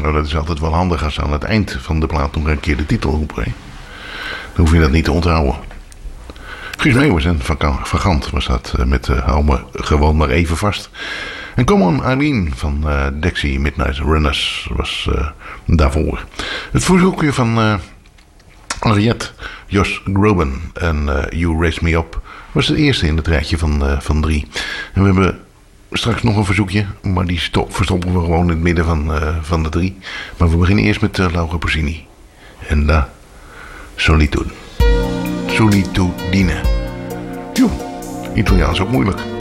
Nou, dat is altijd wel handig als ze aan het eind van de plaat nog een keer de titel roepen. Hè? Dan hoef je dat niet te onthouden. Guus Meeuwis en Van Gant was dat met hou me gewoon maar even vast. En Come On Eileen van Dexy Midnight Runners was daarvoor. Het verzoekje van Henriette Jos Groban en You Raise Me Up was het eerste in het rijtje van 3. En we hebben straks nog een verzoekje, maar die verstoppen we gewoon in het midden van de 3. Maar we beginnen eerst met Laura Pausini. En La Solitudine. Joh, Italiaans ook moeilijk.